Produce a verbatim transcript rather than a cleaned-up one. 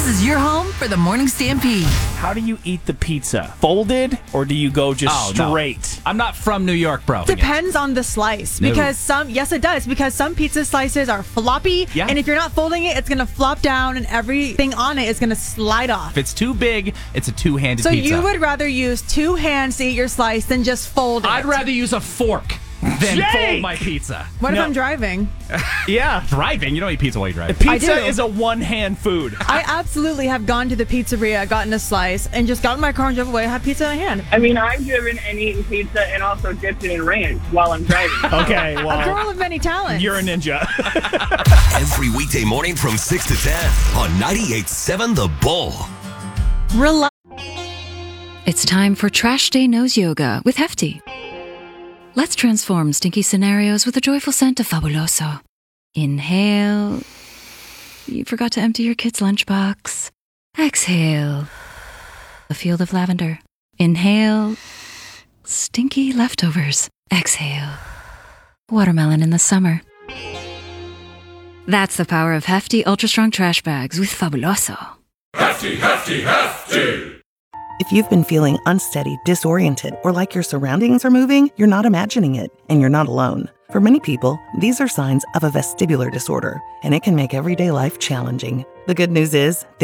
This is your home for the Morning Stampede. How do you eat the pizza? Folded, or do you go just Oh, no. straight? I'm not from New York, bro. Depends on the slice. No. Because some, yes, it does. Because some pizza slices are floppy. Yeah. And if you're not folding it, it's going to flop down and everything on it is going to slide off. If it's too big, it's a two-handed So pizza. you would rather use two hands to eat your slice than just fold it. I'd rather use a fork than Jake! fold my pizza. What No. if I'm driving? Yeah. Driving? You don't eat pizza while you drive. Pizza do. is a one-hand food. I absolutely have gone to the pizzeria, gotten a slice, and just gotten my car and drove away, had pizza in my hand. I mean, I've driven and eaten pizza and also dipped it in ranch while I'm driving. Okay, A well, girl of many talents. you're a ninja. Every weekday morning from six to ten on ninety-eight point seven The Bull. Rel- It's time for Trash Day Nose Yoga with Hefty. Let's transform stinky scenarios with a joyful scent of Fabuloso. Inhale. You forgot to empty your kid's lunchbox. Exhale. A field of lavender. Inhale. Stinky leftovers. Exhale. Watermelon in the summer. That's the power of Hefty Ultra Strong Trash Bags with Fabuloso. Hefty, hefty, hefty! If you've been feeling unsteady, disoriented, or like your surroundings are moving, you're not imagining it, and you're not alone. For many people, these are signs of a vestibular disorder, and it can make everyday life challenging. The good news is,